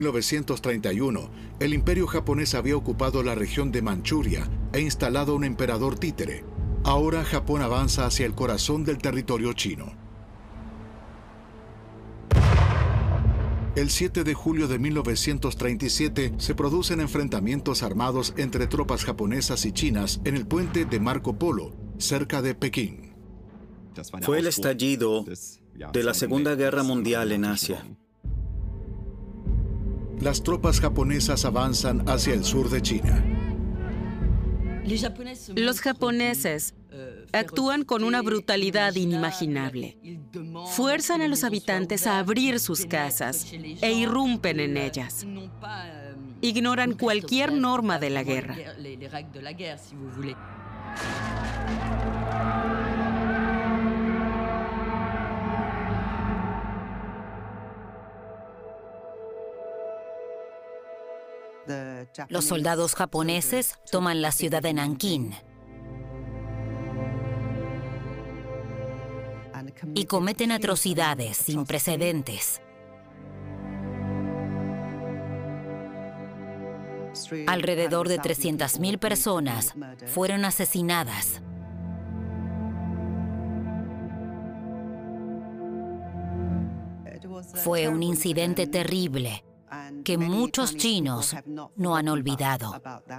En 1931, el Imperio japonés había ocupado la región de Manchuria e instalado un emperador títere. Ahora Japón avanza hacia el corazón del territorio chino. El 7 de julio de 1937 se producen enfrentamientos armados entre tropas japonesas y chinas en el puente de Marco Polo, cerca de Pekín. Fue el estallido de la Segunda Guerra Mundial en Asia. Las tropas japonesas avanzan hacia el sur de China. Los japoneses actúan con una brutalidad inimaginable. Fuerzan a los habitantes a abrir sus casas e irrumpen en ellas. Ignoran cualquier norma de la guerra. Los soldados japoneses toman la ciudad de Nankín y cometen atrocidades sin precedentes. Alrededor de 300.000 personas fueron asesinadas. Fue un incidente terrible que muchos chinos no han olvidado.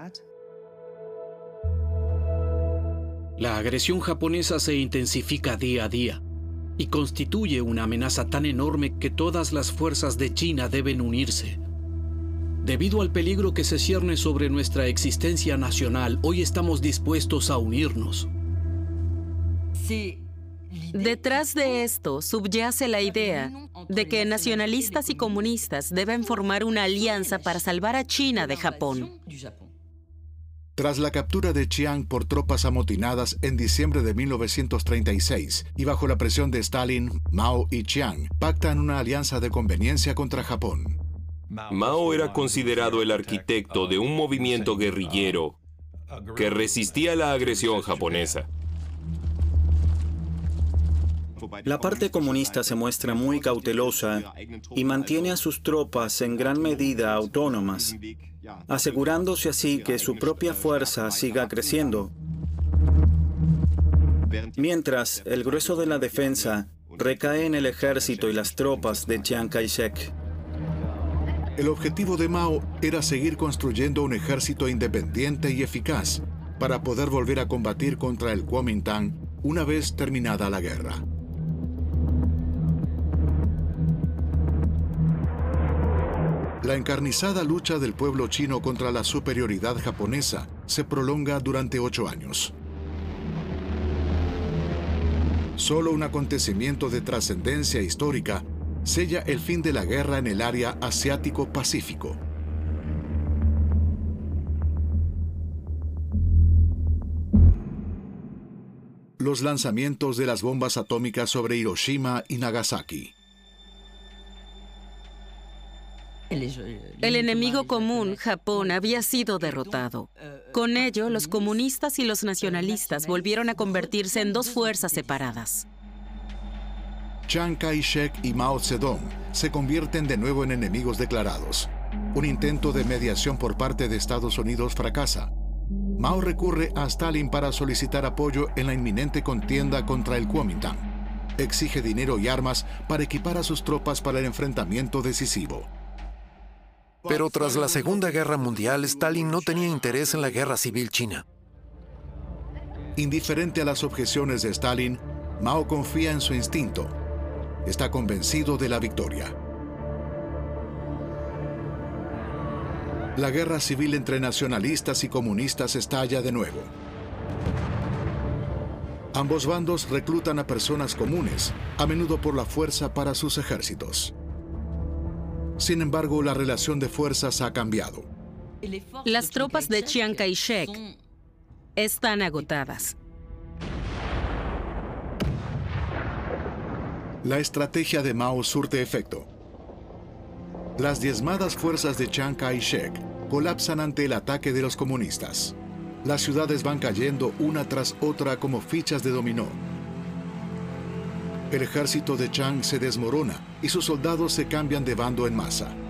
La agresión japonesa se intensifica día a día y constituye una amenaza tan enorme que todas las fuerzas de China deben unirse. Debido al peligro que se cierne sobre nuestra existencia nacional, hoy estamos dispuestos a unirnos. Detrás de esto subyace la idea de que nacionalistas y comunistas deben formar una alianza para salvar a China de Japón. Tras la captura de Chiang por tropas amotinadas en diciembre de 1936 y bajo la presión de Stalin, Mao y Chiang pactan una alianza de conveniencia contra Japón. Mao era considerado el arquitecto de un movimiento guerrillero que resistía la agresión japonesa. La parte comunista se muestra muy cautelosa y mantiene a sus tropas en gran medida autónomas, asegurándose así que su propia fuerza siga creciendo. Mientras, el grueso de la defensa recae en el ejército y las tropas de Chiang Kai-shek. El objetivo de Mao era seguir construyendo un ejército independiente y eficaz para poder volver a combatir contra el Kuomintang una vez terminada la guerra. La encarnizada lucha del pueblo chino contra la superioridad japonesa se prolonga durante 8 años. Solo un acontecimiento de trascendencia histórica sella el fin de la guerra en el área asiático-pacífico. Los lanzamientos de las bombas atómicas sobre Hiroshima y Nagasaki. El enemigo común, Japón, había sido derrotado. Con ello, los comunistas y los nacionalistas volvieron a convertirse en dos fuerzas separadas. Chiang Kai-shek y Mao Zedong se convierten de nuevo en enemigos declarados. Un intento de mediación por parte de Estados Unidos fracasa. Mao recurre a Stalin para solicitar apoyo en la inminente contienda contra el Kuomintang. Exige dinero y armas para equipar a sus tropas para el enfrentamiento decisivo. Pero tras la Segunda Guerra Mundial, Stalin no tenía interés en la guerra civil china. Indiferente a las objeciones de Stalin, Mao confía en su instinto. Está convencido de la victoria. La guerra civil entre nacionalistas y comunistas estalla de nuevo. Ambos bandos reclutan a personas comunes, a menudo por la fuerza para sus ejércitos. Sin embargo, la relación de fuerzas ha cambiado. Las tropas de Chiang Kai-shek están agotadas. La estrategia de Mao surte efecto. Las diezmadas fuerzas de Chiang Kai-shek colapsan ante el ataque de los comunistas. Las ciudades van cayendo una tras otra como fichas de dominó. El ejército de Chiang se desmorona y sus soldados se cambian de bando en masa.